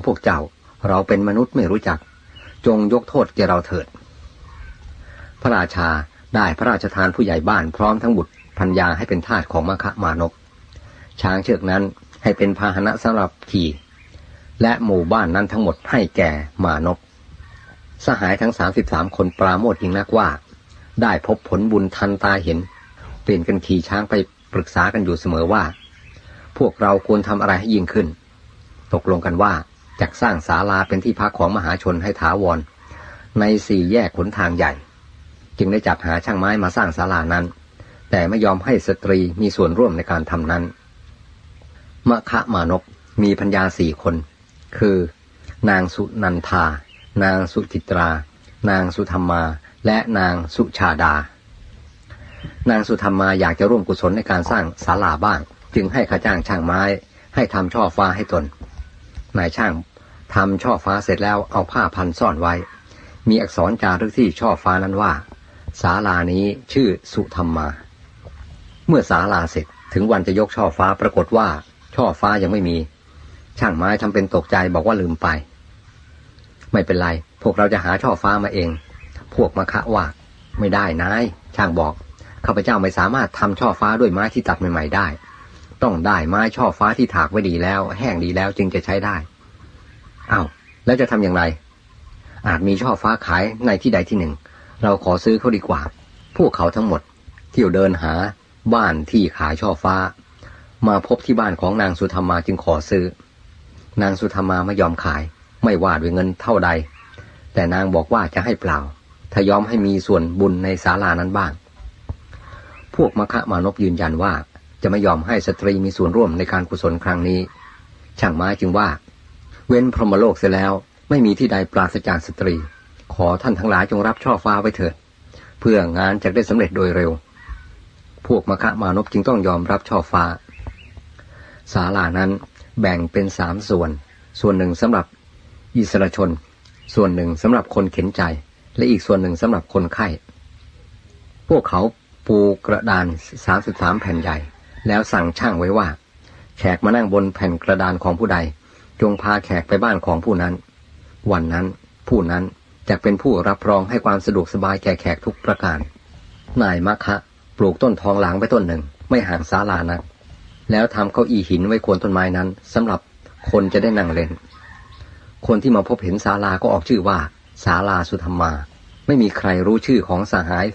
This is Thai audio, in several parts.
พวกเจ้าเราเป็นมนุษย์ไม่รู้จักจงยกโทษแก่เราเถิดพระราชาได้พระราชทานผู้ใหญ่บ้านพร้อมทั้งบุตรภรรยาให้เป็นทาสของมคมานพช้างเชือกนั้นให้เป็นพาหนะสำหรับขี่และหมู่บ้านนั้นทั้งหมดให้แก่มานพสหายทั้ง33คนปราโมทย์ยิ่งนักว่าได้พบผลบุญทันตาเห็นเปลี่ยนกันขี่ช้างไปปรึกษากันอยู่เสมอว่าพวกเราควรทำอะไรให้ยิ่งขึ้นตกลงกันว่าจะสร้างศาลาเป็นที่พักของมหาชนให้ถาวรใน4แยกหนทางใหญ่จึงได้จัดหาช่างไม้มาสร้างศาลานั้นแต่ไม่ยอมให้สตรีมีส่วนร่วมในการทำนั้นมคมานพมีภรรยา4 คนคือนางสุนันทานางสุจิตรานางสุธรรมาและนางสุชาดานางสุธรรมาอยากจะร่วมกุศลในการสร้างศาลาบ้างจึงให้ค่าจ้างช่างไม้ให้ทำช่อฟ้าให้ตนนายช่างทำช่อฟ้าเสร็จแล้วเอาผ้าพันซ่อนไว้มีอักษรจารึกที่ช่อฟ้านั้นว่าศาลานี้ชื่อสุธรรมาเมื่อศาลาเสร็จถึงวันจะยกช่อฟ้าปรากฏว่าช่อฟ้ายังไม่มีช่างไม้ทำเป็นตกใจบอกว่าลืมไปไม่เป็นไรพวกเราจะหาช่อฟ้ามาเองพวกมคว่าไม่ได้นายช่างบอกข้าพเจ้าไม่สามารถทำช่อฟ้าด้วยไม้ที่ตัดใหม่ๆได้ต้องได้ไม้ช่อฟ้าที่ถากไว้ดีแล้วแห้งดีแล้วจึงจะใช้ได้อ้าวแล้วจะทำอย่างไรอาจมีช่อฟ้าขายในที่ใดที่หนึ่งเราขอซื้อเขาดีกว่าพวกเขาทั้งหมดเที่ยวเดินหาบ้านที่ขายช่อฟ้ามาพบที่บ้านของนางสุธรรมาจึงขอซื้อนางสุธรรมาไม่ยอมขายไม่ว่าด้วยเงินเท่าใดแต่นางบอกว่าจะให้เปล่าถ้ายอมให้มีส่วนบุญในศาลานั้นบ้างพวกมคมานพยืนยันว่าจะไม่ยอมให้สตรีมีส่วนร่วมในการกุศลครั้งนี้ช่างไม้จึงว่าเว้นพรหมโลกเสียแล้วไม่มีที่ใดปราศจากสตรีขอท่านทั้งหลายจงรับช่อฟ้าไว้เถิดเพื่องานจะได้สำเร็จโดยเร็วพวกมคมานพจึงต้องยอมรับช่อฟ้าศาลานั้นแบ่งเป็น3 ส่วนหนึ่งสำหรับอิสรชนส่วนหนึ่งสำหรับคนเข็นใจและอีกส่วนหนึ่งสำหรับคนไข้พวกเขาปูกระดาน33แผ่นใหญ่แล้วสั่งช่างไว้ว่าแขกมานั่งบนแผ่นกระดานของผู้ใดจงพาแขกไปบ้านของผู้นั้นวันนั้นผู้นั้นจะเป็นผู้รับรองให้ความสะดวกสบายแก่แขกทุกประการนายมคะปลูกต้นทองหลางไปต้นหนึ่งไม่ห่างศาลานักแล้วทำเก้าอี้หินไว้โคนต้นไม้นั้นสำหรับคนจะได้นั่งเล่นคนที่มาพบเห็นศาลาก็ออกชื่อว่าศาลาสุธรรมาไม่มีใครรู้ชื่อของสหาย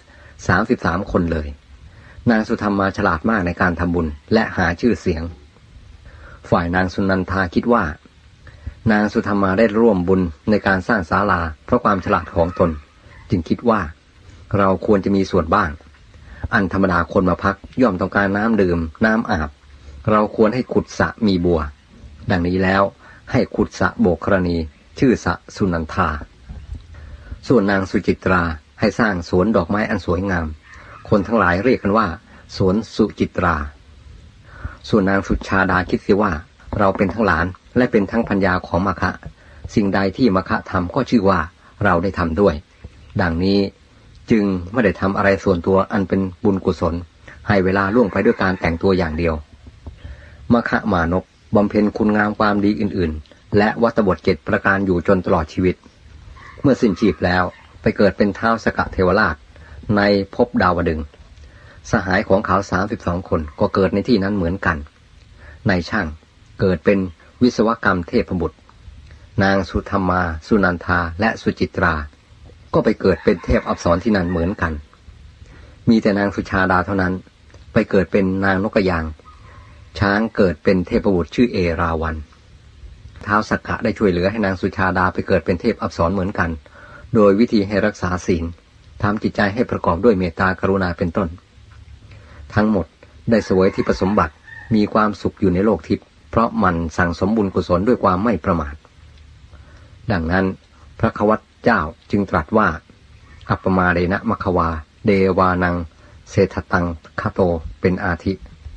33คนเลยนางสุธรรมาฉลาดมากในการทำบุญและหาชื่อเสียงฝ่ายนางสุนันทาคิดว่านางสุธรรมาได้ร่วมบุญในการสร้างศาลาเพราะความฉลาดของตนจึงคิดว่าเราควรจะมีส่วนบ้างอันธรรมดาคนมาพักย่อมต้องการน้ำดื่มน้ำอาบเราควรให้ขุดสระมีบัวดังนี้แล้วให้ขุดสระโบกกรณีชื่อสระสุนันทาส่วนนางสุจิตราให้สร้างสวนดอกไม้อันสวยงามคนทั้งหลายเรียกกันว่าสวนสุจิตราส่วนนางสุชาดาคิดเสียว่าเราเป็นทั้งหลานและเป็นทั้งภรรยาของมคะสิ่งใดที่มคะทำก็ชื่อว่าเราได้ทำด้วยดังนี้จึงไม่ได้ทำอะไรส่วนตัวอันเป็นบุญกุศลให้เวลาล่วงไปด้วยการแต่งตัวอย่างเดียวมคะมานพบำเพ็ญคุณงามความดีอื่นๆและวัตบท7ประการอยู่จนตลอดชีวิตเมื่อสิ้นชีพแล้วไปเกิดเป็นท้าวสกเทวราชในภพดาวดึงส์สหายของเขา32คนก็เกิดในที่นั้นเหมือนกันนายช่างเกิดเป็นวิศวกรรมเทพบุตรนางสุธรรมาสุนันทาและสุจิตราก็ไปเกิดเป็นเทพอัปสรที่นั่นเหมือนกันมีแต่นางสุชาดาเท่านั้นไปเกิดเป็นนางนกยางช้างเกิดเป็นเทพบุตรชื่อเอราวัณท้าวสักกะได้ช่วยเหลือให้นางสุชาดาไปเกิดเป็นเทพอัปสรเหมือนกันโดยวิธีให้รักษาศีลทำจิตใจให้ประกอบด้วยเมตตากรุณาเป็นต้นทั้งหมดได้เสวยที่ประสมบัติมีความสุขอยู่ในโลกทิพย์เพราะมันสั่งสมบุญกุศลด้วยความไม่ประมาทดังนั้นพระควัตเจ้าจึงตรัสว่าอัปปมาเดนะมขวาเดวานังเศรษฐตังคโตเป็นอาทิ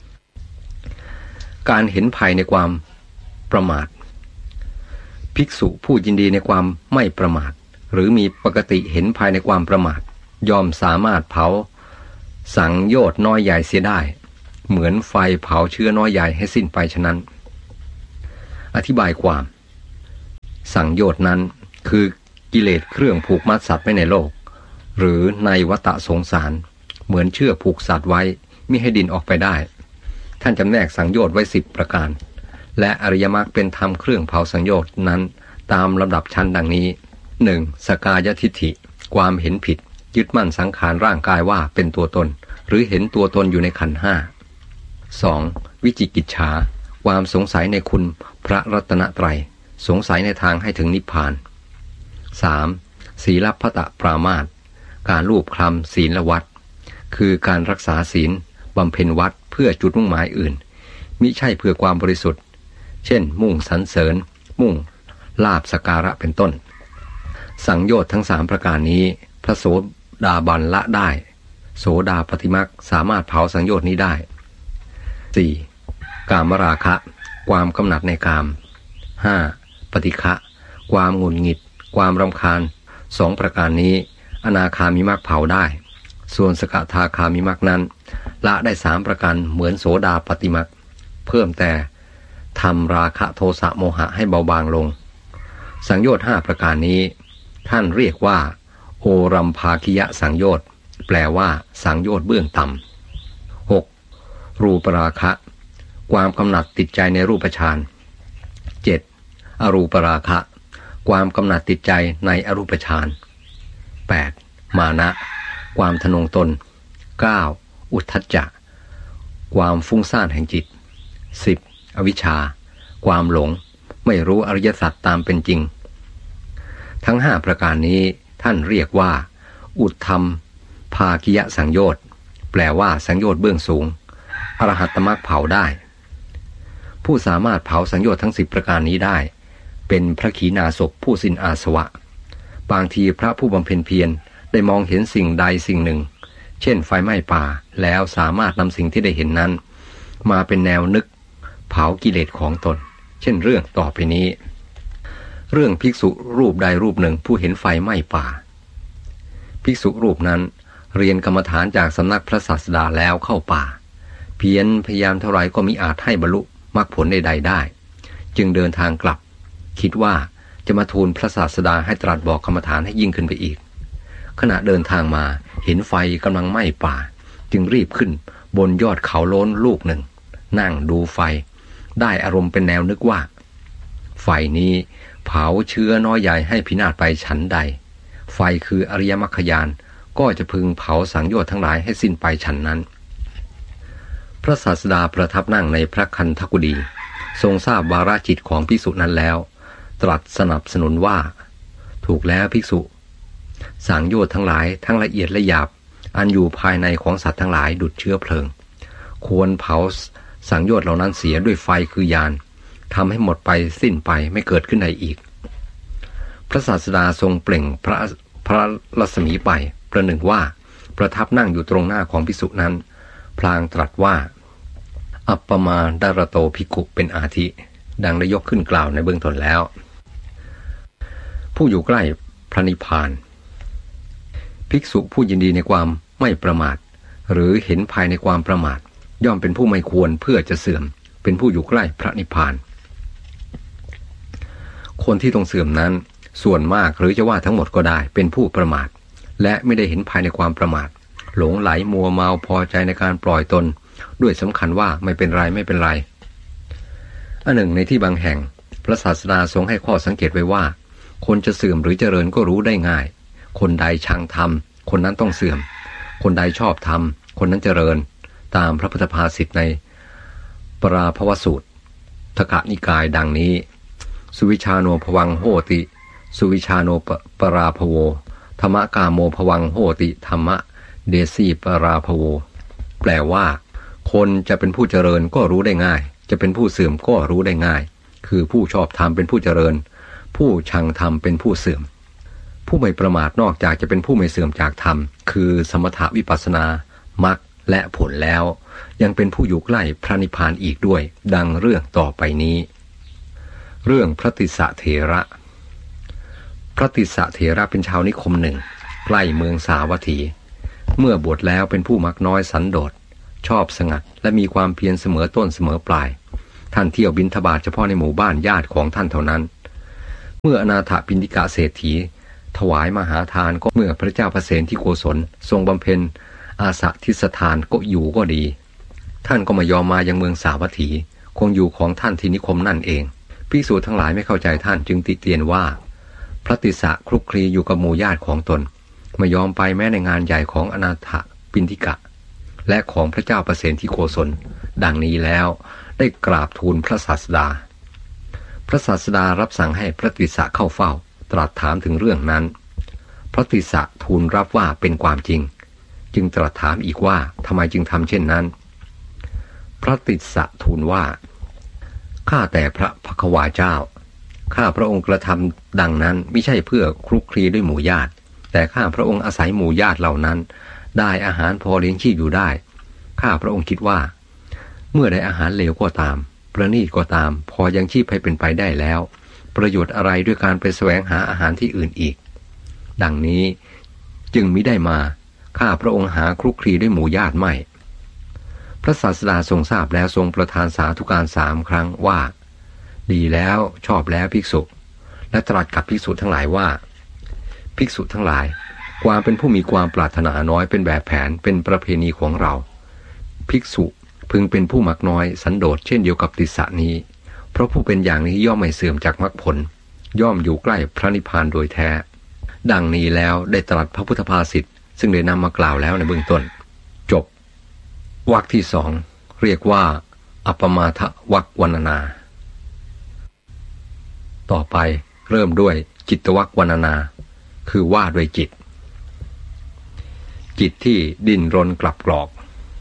การเห็นภัยในความประมาทภิกษุผู้ยินดีในความไม่ประมาทหรือมีปกติเห็นภัยในความประมาทย่อมสามารถเผาสังโยชน์น้อยใหญ่เสียได้เหมือนไฟเผาเชื้อน้อยใหญ่ให้สิ้นไปฉะนั้นอธิบายความสังโยชน์นั้นคือกิเลสเครื่องผูกมัดสัตว์ไว้ในโลกหรือในวัฏสงสารเหมือนเชือกผูกสัตว์ไว้มิให้ดิ้นออกไปได้ท่านจำแนกสังโยชน์ไว้10ประการและอริยมรรคเป็นธรรมเครื่องเผาสังโยชน์นั้นตามลำดับชั้นดังนี้ 1. สกายทิฏฐิความเห็นผิดยึดมั่นสังขารร่างกายว่าเป็นตัวตนหรือเห็นตัวตนอยู่ในขันธ์ 5 2. วิจิกิจฉาความสงสัยในคุณพระรัตนตรัยสงสัยในทางให้ถึงนิพพาน 3. ศีลพัตตปรามาสการรูปคลำศีลวัดคือการรักษาศีลบำเพ็ญวัดเพื่อจุดมุ่งหมายอื่นมิใช่เพื่อความบริสุทธิ์เช่นมุ่งสรรเสริญมุ่งลาภสักการะเป็นต้นสังโยชน์ทั้ง3ประการนี้พระโสดาบันละได้โสดาปัตติมรรคสามารถเผาสังโยชน์นี้ได้ 4. กามราคะความกำหนัดในกาม 5. ปฏิฆะความหงุดหงิดความรำคาญ2ประการนี้อนาคามิมรรคเผาได้ส่วนสกทาคามิมรรคนั้นละได้3ประการเหมือนโสดาปัตติมรรคเพิ่มแต่ทำราคะโทสะโมหะให้เบาบางลงสังโยชน์5ประการนี้ท่านเรียกว่าโอรัมภาคิยะสังโยชน์แปลว่าสังโยชน์เบื้องต่ำ 6. รูปราคะความกำหนัดติดใจในรูปฌาน 7. อรูปราคะความกำหนัดติดใจในอรูปฌาน 8. มานะความทะนงตน 9. อุทธัจจะความฟุ้งซ่านแห่งจิต 10. อวิชชาความหลงไม่รู้อริยสัจตามเป็นจริงทั้ง5ประการนี้ท่านเรียกว่าอุทธัมภาคิยะสังโยชน์แปลว่าสังโยชน์เบื้องสูงอรหัตตมรรคเผาได้ผู้สามารถเผาสังโยชน์ทั้ง10ประการนี้ได้เป็นพระขีณาสพผู้สิ้นอาสวะบางทีพระผู้บำเพ็ญเพียรได้มองเห็นสิ่งใดสิ่งหนึ่งเช่นไฟไหม้ป่าแล้วสามารถนำสิ่งที่ได้เห็นนั้นมาเป็นแนวนึกเผากิเลสของตนเช่นเรื่องต่อไปนี้เรื่องภิกษุรูปใดรูปหนึ่งผู้เห็นไฟไหม้ป่าภิกษุรูปนั้นเรียนกรรมฐานจากสำนักพระศาสดาแล้วเข้าป่าเพียรพยายามเท่าไรก็มิอาจให้บรรลุมรรคผลใดๆได้จึงเดินทางกลับคิดว่าจะมาทูลพระศาสดาให้ตรัสบอกกรรมฐานให้ยิ่งขึ้นไปอีกขณะเดินทางมาเห็นไฟกำลังไหม้ป่าจึงรีบขึ้นบนยอดเขาโล้นลูกหนึ่งนั่งดูไฟได้อารมณ์เป็นแนวนึกว่าไฟนี้เผาเชื้อน้อยใหญ่ให้พินาศไปฉันใดไฟคืออริยมรรคญาณก็จะพึงเผาสังโยชน์ทั้งหลายให้สิ้นไปฉันนั้นพระศาสดาประทับนั่งในพระคันธกุฎีทรงทราบวาระจิตของภิกษุนั้นแล้วตรัสสนับสนุนว่าถูกแล้วภิกษุสังโยชน์ทั้งหลายทั้งละเอียดและหยาบอันอยู่ภายในของสัตว์ทั้งหลายดุจเชื้อเพลิงควรเผาสังโยชน์เหล่านั้นเสียด้วยไฟคือญาณทำให้หมดไปสิ้นไปไม่เกิดขึ้นใดอีกพระศาสดาทรงเปล่งพระรัศมีไปประหนึ่งว่าประทับนั่งอยู่ตรงหน้าของภิกษุนั้นพลางตรัสว่าอัปปมาดารโตภิกขุเป็นอาทิดังได้ยกขึ้นกล่าวในเบื้องต้นแล้วผู้อยู่ใกล้พระนิพพานภิกษุผู้ยินดีในความไม่ประมาทหรือเห็นภายในความประมาทย่อมเป็นผู้ไม่ควรเพื่อจะเสื่อมเป็นผู้อยู่ใกล้พระนิพพานคนที่ต้องเสื่อมนั้นส่วนมากหรือจะว่าทั้งหมดก็ได้เป็นผู้ประมาทและไม่ได้เห็นภายในความประมาทหลงไหลมัวเมาพอใจในการปล่อยตนด้วยสำคัญว่าไม่เป็นไรไม่เป็นไรอันหนึ่งในที่บางแห่งพระศาสดาทรงให้ข้อสังเกตไว้ว่าคนจะเสื่อมหรือเจริญก็รู้ได้ง่ายคนใดชังธรรมคนนั้นต้องเสื่อมคนใดชอบธรรมคนนั้นเจริญตามพระพุทธภาษิตในปราภวสูตรทกนิกายดังนี้สุวิชาโนภวังโหติสุวิชาโนปราภโวธรรมกาโมภวังโหติธรรมะเดสีปราภโวแปลว่าคนจะเป็นผู้เจริญก็รู้ได้ง่ายจะเป็นผู้เสื่อมก็รู้ได้ง่ายคือผู้ชอบธรรมเป็นผู้เจริญผู้ชังธรรมเป็นผู้เสื่อมผู้ไม่ประมาทนอกจากจะเป็นผู้ไม่เสื่อมจากธรรมคือสมถะวิปัสสนามรรคและผลแล้วยังเป็นผู้อยู่ใกล้พระนิพพานอีกด้วยดังเรื่องต่อไปนี้เรื่องพระติสสะเถระพระติสสะเถระเป็นชาวนิคมหนึ่งใกล้เมืองสาวัตถีเมื่อบวชแล้วเป็นผู้มักน้อยสันโดษชอบสงัดและมีความเพียรเสมอต้นเสมอปลายท่านเที่ยวบิณฑบาตเฉพาะในหมู่บ้านญาติของท่านเท่านั้นเมื่ออนาถปิณฑิกะเศรษฐีถวายมหาทานก็เมื่อพระเจ้าประเสนที่โกศลทรงบำเพ็ญอาสาทิสทานก็อยู่ก็ดีท่านก็ไม่ยอมมายังเมืองสาวัตถีคงอยู่ของท่านที่นิคมนั่นเองภิกษุทั้งหลายไม่เข้าใจท่านจึงติเตียนว่าพระติสสะคลุกคลีอยู่กับหมู่ญาติของตนไม่ยอมไปแม้ในงานใหญ่ของอนาถปิณฑิกะและของพระเจ้าประเสนที่โกศลดังนี้แล้วได้กราบทูลพระศาสดาพระศาสดารับสั่งให้พระติสสะเข้าเฝ้าตรัสถามถึงเรื่องนั้นพระติสสะทูลรับว่าเป็นความจริงจึงตรัสถามอีกว่าทำไมจึงทำเช่นนั้นพระติสสะทูลว่าข้าแต่พระภควาเจ้าข้าพระองค์กระทำดังนั้นไม่ใช่เพื่อคลุกคลีด้วยหมู่ญาติแต่ข้าพระองค์อาศัยหมู่ญาติเหล่านั้นได้อาหารพอเลี้ยงชีพอยู่ได้ข้าพระองค์คิดว่าเมื่อได้อาหารเลวก็ตามประณีตก็ตามพอยังชีพให้เป็นไปได้แล้วประโยชน์อะไรด้วยการไปแสวงหาอาหารที่อื่นอีกดังนี้จึงมิได้มาข้าพระองค์หาคลุกคลีด้วยหมู่ญาติไม่พระศาสดาทรงทราบแล้วทรงประทานสาธุการ3 ครั้งว่าดีแล้วชอบแล้วภิกษุและตรัสกับภิกษุทั้งหลายว่าภิกษุทั้งหลายความเป็นผู้มีความปรารถนาน้อยเป็นแบบแผนเป็นประเพณีของเราภิกษุพึงเป็นผู้มักน้อยสันโดษเช่นเดียวกับติสสะนี้เพราะผู้เป็นอย่างนี้ย่อมไม่เสื่อมจากมรรคผลย่อมอยู่ใกล้พระนิพพานโดยแท้ดังนี้แล้วได้ตรัสพระพุทธภาษิตซึ่งได้นำมากล่าวแล้วในเบื้องต้นจบวรรคที่2เรียกว่าอัปปมาทวรรควรรณนาต่อไปเริ่มด้วยจิตวรรควรรณนาคือว่าด้วยจิตที่ดิ้นรนกลับกรอก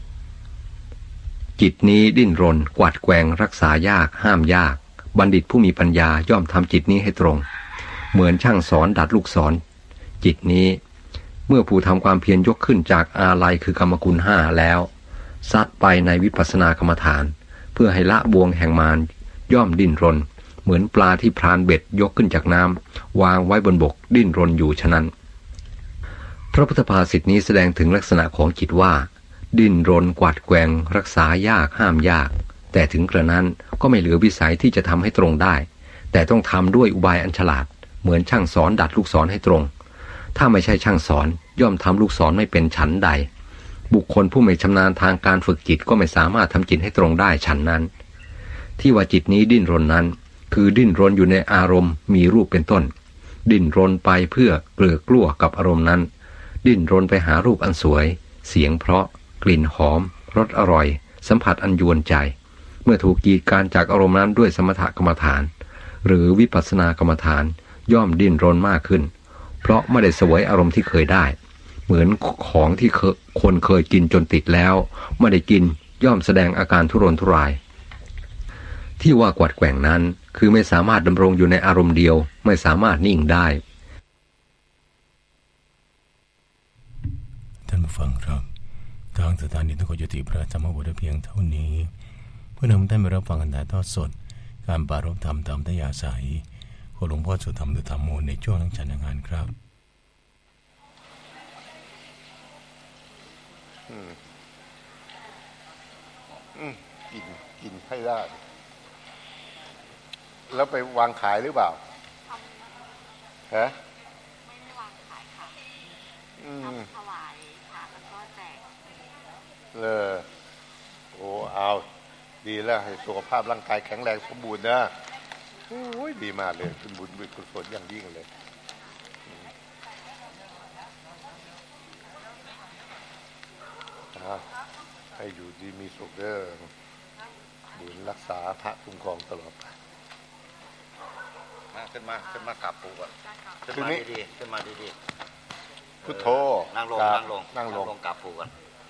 จิตนี้ดิ้นรนกวาดแกว่งรักษายากห้ามยากบัณฑิตผู้มีปัญญาย่อมทำจิตนี้ให้ตรงเหมือนช่างสอนดัดลูกศรจิตนี้เมื่อผู้ทำความเพียรยกขึ้นจากอาลัยคือกรรมคุณ5แล้วซัดไปในวิปัสสนากรรมฐานเพื่อให้ละบ่วงแห่งมารย่อมดิ้นรนเหมือนปลาที่พรานเบ็ดยกขึ้นจากน้ำวางไว้บนบกดิ้นรนอยู่ฉะนั้นพระพุทธภาษิตนี้แสดงถึงลักษณะของจิตว่าดิ้นรนกวาดแกว่งรักษายากห้ามยากแต่ถึงกระนั้นก็ไม่เหลือวิสัยที่จะทำให้ตรงได้แต่ต้องทำด้วยอุบายอันฉลาดเหมือนช่างสอนดัดลูกศรให้ตรงถ้าไม่ใช่ช่างสอนย่อมทำลูกศรไม่เป็นฉันใดบุคคลผู้ไม่ชำนาญทางการฝึกจิตก็ไม่สามารถทำจิตให้ตรงได้ฉันนั้นที่ว่าจิตนี้ดิ้นรนนั้นคือดิ้นรนอยู่ในอารมณ์มีรูปเป็นต้นดิ้นรนไปเพื่อเกลือกลั้วกับอารมณ์นั้นดิ้นรนไปหารูปอันสวยเสียงเพราะกลิ่นหอมรสอร่อยสัมผัสอันยวนใจเมื่อถูกกีดกันจากอารมณ์นั้นด้วยสมถกรรมฐานหรือวิปัสสนากรรมฐานย่อมดิ้นรนมากขึ้นเพราะไม่ได้เสวยอารมณ์ที่เคยได้เหมือนของที่คนเคยกินจนติดแล้วไม่ได้กินย่อมแสดงอาการทุรนทุรายที่ว่ากวัดแกว่งนั้นคือไม่สามารถดำรงอยู่ในอารมณ์เดียวไม่สามารถนิ่งได้ท่านผู้ฟังครับทางสถานีต้องขอยุติพระธรรมบทเพียงเท่านี้เพื่อนำท่านไปรับฟังการถ่ายทอดสดการปรารภธรรมตามอัธยาศัยของหลวงพ่อสุธรรมธรรมโมในช่วงหลังฉันงานครับกินให้ได้แล้วไปวางขายหรือเปล่าฮะไม่ได้วางขายค่ะถวายค่ะแล้วก็แจกโอ้เอาดีแล้วให้สุขภาพร่างกายแข็งแรงสมบูรณ์นะโอ้ยดีมากเลยเป็นบุญเป็นกุศลอย่างยิ่งเลยให้อยู่ดีมีสุขเด้อบุญรักษาพระคุ้มครองตลอดไปขึ้นมากราบปู่ก่อนขึ้นมาดีๆพุทโธนั่งลงกราบปู่ก่อน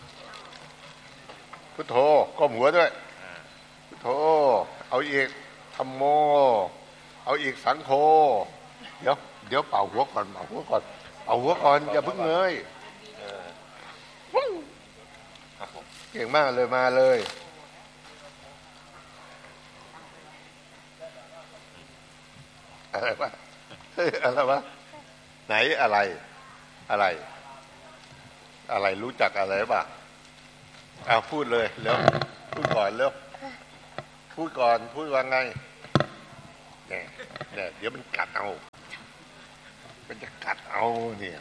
พุทโธก้มหัวด้วยพุทโธเอาอีกธัมโมเอาอีกสังโฆเดี๋ยวเป่าหัวก่อนอย่าเพิ่งเงยเก่งมากเลยมาเลยอะไรวะไหนอะไรรู้จักอะไรป่ะเอาพูดเลยแล้วพูดก่อนแล้วพูดว่าไงเนี่ยเนี่ยเดี๋ยวมันกัดเอามันจะกัดเอาเนี่ย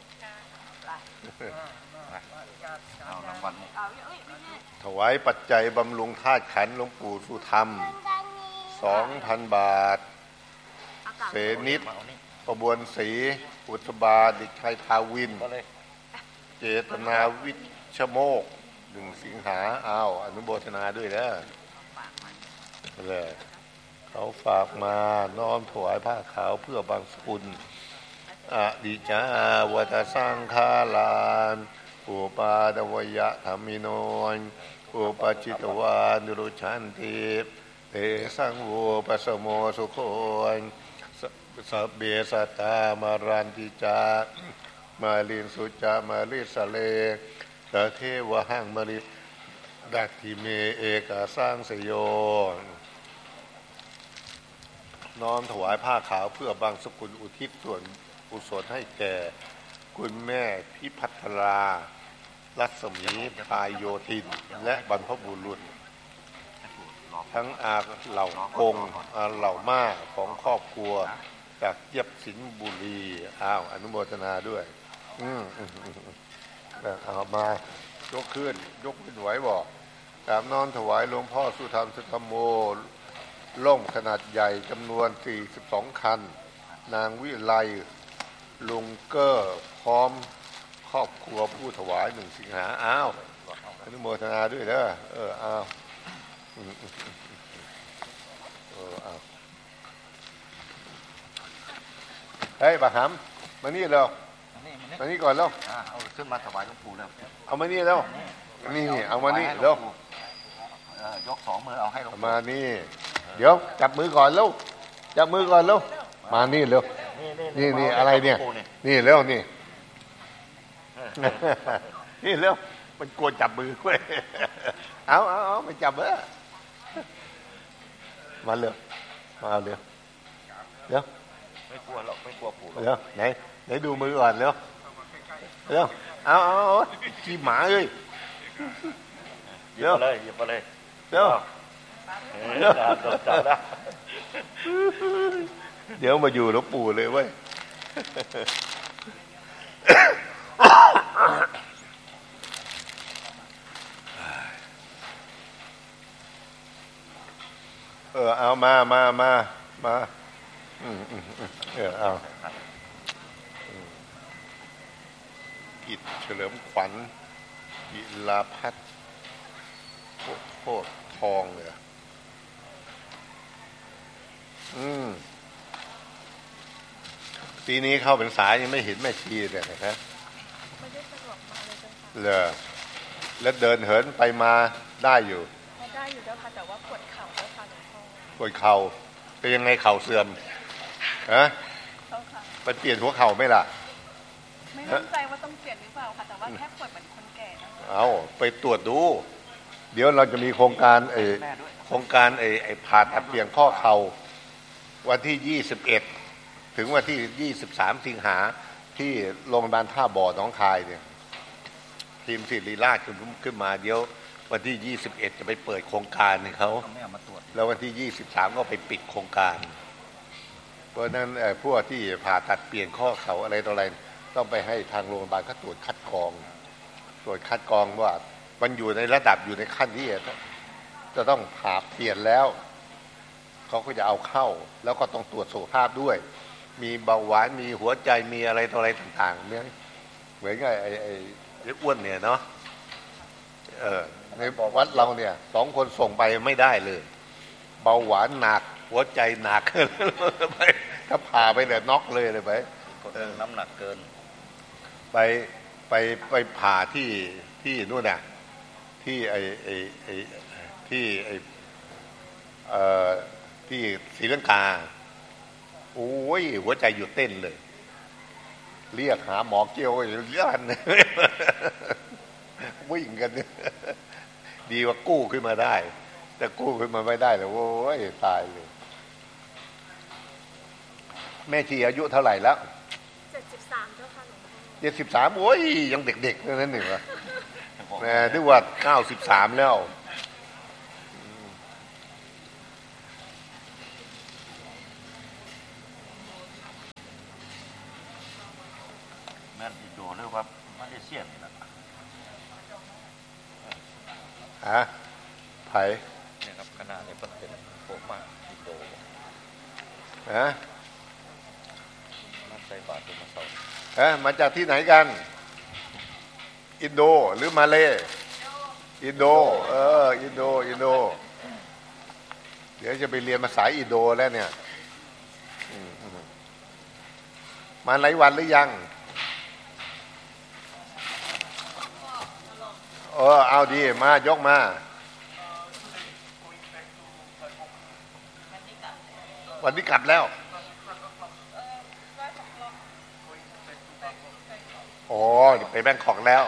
เอารางวัลถวายปัจจัยบำรุงธาตุขันธ์หลวงปู่สุธรรม 2,000 บาทเสนิทประบวนศรีอุตบาเด็กชายทาวินเจตนาวิชโมก1 สิงหาอ้าวอนุโมทนาด้วยนะเลยเขาฝากมาน้อมถวายผ้าขาวเพื่อบางสกุลอดิจาวัตสังฆาลานอุปาดวยะธรรมิโนนอุปจิตวานุรุชันติเตสังโวปัสโมสุโขนสัพเบสัตตามารันติจามาลินสุจามาลิสเลตะเทวะหังมาลิดัตถิเมเอกาสร้างสยโยน้อมถวายผ้าขาวเพื่อบางสกุลอุทิศส่วนกุศลให้แก่คุณแม่พิพัทรารัศมีพายโยธินและบรรพบุรุษทั้งอาเหล่ากงอาเหล่าม่าของครอบครัวจากเยียบสินบุรีอ้าวอนุโมทนาด้วยเอามายกขึ้นไหวบอกกราบน้อมถวายหลวงพ่อสุธรรมสุธรรมโมล่มขนาดใหญ่จำนวน42 คันนางวิไลลุงเกอร์พร้อมครอบครัวผู้ถวาย1 สิงหาอ้าวอนุโมทนาด้วยเด้ออ้าวอ้าวเฮ้ยบะหำมานี่เร็วมานี่ก่อนเร็วเอาขึ้นมาถวายหลวงปู่แล้วเอามานี่เร็วนี่เอามานี่เร็วยก2 มือเอาให้หลวงปู่มานี่เดี๋ยวจับมือก่อนเร็วจับมือก่อนเร็วมานี่เร็วนี่อะไรเนี่ยนี่เร็วนี่นี่เร็วมันกลัวจับมือเว้ยเอาไปจับเบ้อมาเร็วมาเร็วเดี๋ยวไม่กลัวหรอกไม่กลัวปู่เดี๋ยวไหนดูมือก่อนเร็วเอาขี้หมาเอ้ยหยิบไปเลยเดี๋ยวเดี๋ยวมาอยู่หลวงปู่เลยเว้ยเอามาเอากิจเฉลิมขวัญกิลาพัฒน์โคตรทองเลยปีนี้เข้าเป็นสายยังไม่เห็นแม่ชีเลยนะครับไม่ได้สะดวกมาเลยจ้ะเลยแล้วเดินเหินไปมาได้อยู่ได้อยู่เจ้าค่ะแต่ว่าปวดเข่าเจ้าค่ะหลวงพ่อปวดเข่าเป็นยังไงเข่าเสื่อมฮะไปเปลี่ยนหัวเข่าไหมล่ะไม่แน่ใจว่าต้องเปลี่ยนหรือเปล่าค่ะแต่ว่าแค่ปวดเหมือนคนแก่เอาไปตรวจดูเดี๋ยวเราจะมีโครงการผ่าตัดเปลี่ยนข้อเข่าวันที่21ถึงวันที่23 สิงหาที่โรงพยาบาลท่าบ่อหนองคายเนี่ยทีมศิริราชขึ้นมาเดี๋ยววันที่21จะไปเปิดโครงการให้เขาแล้ววันที่23ก็ไปปิดโครงการเพราะนั้นพวกที่ผ่าตัดเปลี่ยนข้อเข่าอะไรต่ออะไรต้องไปให้ทางโรงพยาบาลเขาตรวจคัดกรองว่ามันอยู่ในระดับอยู่ในขั้นที่จะต้องผ่าเปลี่ยนแล้วเขาก็จะเอาเข้าแล้วก็ต้องตรวจสุขภาพด้วยมีเบาหวานมีหัวใจมีอะไรต่ออะไรต่างๆเนี่ยเหมือนกับไอ้อ้วนเนี่ยเนาะในวัดเราเนี่ย2 คนส่งไปไม่ได้เลยเบาหวานหนักหัวใจหนักไปถ้าผ่าไปเนี่ยน็อกเลยไปน้ำหนักเกินไปผ่าที่นู่นน่ะที่ที่ศรีลังกาโอ้ยหัวใจหยุดเต้นเลยเรียกหาหมอเกี้ยวเลื่อนวิ่งกันดีว่ากู้ขึ้นมาได้แต่กู้ขึ้นมาไม่ได้เลยโอ้ยตายเลยแม่ชีอายุเท่าไหร่แล้ว 73เจ้าค่ะหลวงพ่อ73โอ้ยยังเด็กๆนั่นหนึ่งวะแม่นึกว่า93แล้วม่นอินโดหรือว่ามาเลเซียนี่แหละไผ่เนี่ยครับคณะนี้เป็นพวกมาอินโดมาใส่บาตรเป็นมาเสามาจากที่ไหนกันอินโดหรือมาเลอินโดอินโดเดี๋ยวจะไปเรียนภาษาอินโดแล้วเนี่ยมาหลายวันหรือยังเอาดีมายกมาวันนี้กลับแล้วไปแบงคอกแล้ว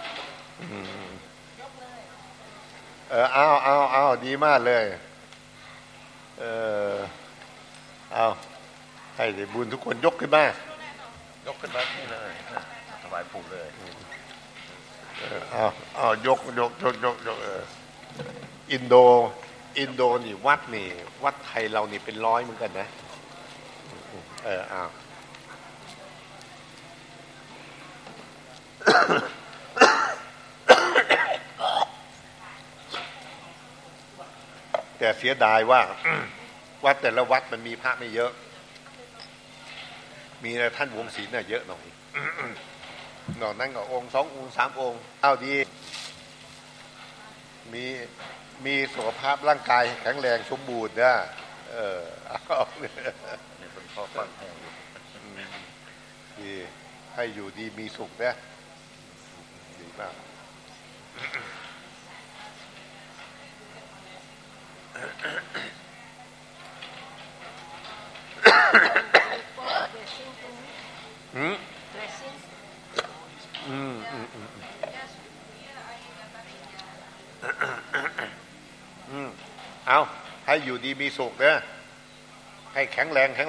เอาดีมากเลยเอาให้ได้บุญทุกคนยกขึ้นมายกขึ้นมาที่เลยถวายปู่เลยเอายกอินโดนี่วัดไทยเรานี่เป็นร้อยเหมือนกันนะเอาแต่เสียดายว่าวัดแต่ละวัดมันมีพระไม่เยอะมีแต่ท่านวงศิลป์น่ะเยอะหน่อยนอกนั้นก็องค์2 องค์ 3 องค์เอาดีมีสุขภาพร่างกายแข็งแรงสมบูรณ์นะนี่เป็นข้อฟังแห้งดีให้อยู่ดีมีสุขนะดีมากเอาให้อยู่ดีมีสุขนะให้แข็งแรง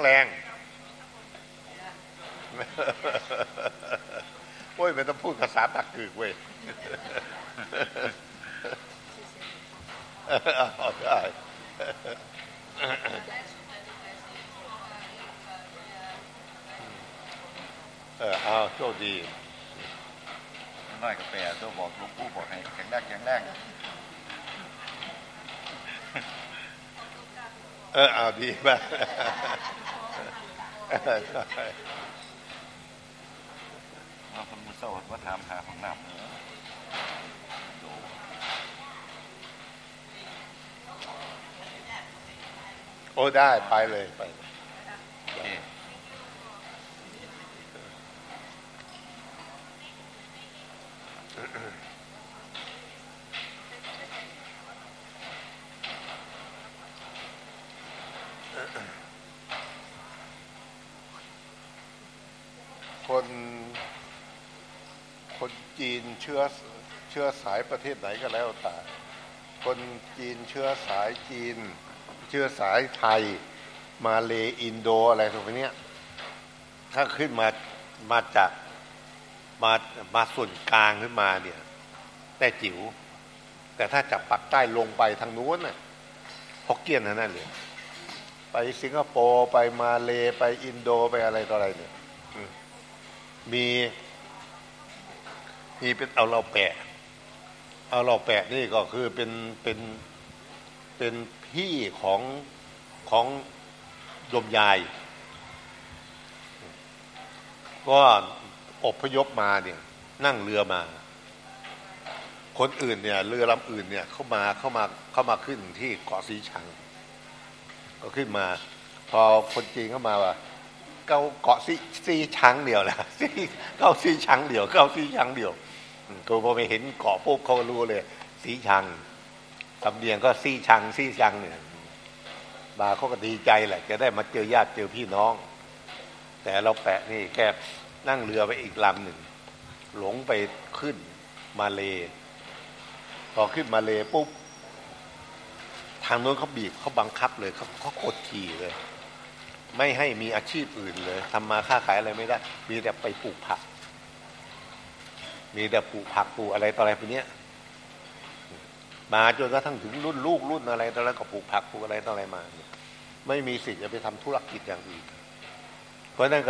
โอ้ยไม่ต้องพูดภาษาตักกึกเว้ยได้เอาโชคดีน้อยกาแฟตัวบอกหลวงปู่บอกให้แข็งแรงเอาดีมากเราคนมุสลิมว่าถามหาของน้ำได้ไปเลยไปคนจีนเชื้อสายประเทศไหนก็แล้วแต่คนจีนเชื้อสายจีนเชื้อสายไทยมาเลอินโดอะไรพวกนี้ถ้าขึ้นมาจากมาส่วนกลางขึ้นมาเนี่ยแต่จิ๋วแต่ถ้าจากปักใต้ลงไปทางนู้นน่ะฮกเกี้ยนนั่นเลยไปสิงคโปร์ไปมาเลไปอินโดไปอะไรต่ออะไรเนี่ยมีเป็นเอาเราแปะนี่ก็คือเป็นพี่ของโยมยายก็อพยพมาเนี่ยนั่งเรือมาคนอื่นเนี่ยเรือลำอื่นเนี่ยเข้ามาขึ้นที่เกาะสีชังก็ขึ้นมาพอคนจีนเข้ามาว่าเกาะซีชังเดียวแหละเกาะซีชังเดียวก็พอไปเห็นเกาะปุ๊บเขาก็รู้เลยสีชังสำเนียงก็ซีชังเนี่ยบาเขาก็ดีใจแหละจะได้มาเจอญาติเจอพี่น้องแต่เราแปะนี่แค่นั่งเรือไปอีกลำหนึ่งหลงไปขึ้นมาเลพอขึ้นมาเลปุ๊บทางโน้นเขาบีบเขาบังคับเลยเขากดขี่เลยไม่ให้มีอาชีพอื่นเลยทำมาค้าขายอะไรไม่ได้มีแต่ไปปลูกผักปลูกอะไรต่ออะไรพวกนี้มาจนกระทั่งถึงรุ่นลูกรุ่นอะไรต่ออะไรก็ปลูกผักปลูกอะไรต่ออะไรมาไม่มีสิทธิ์จะไปทำธุรกิจอย่างอื่นเพราะนั้น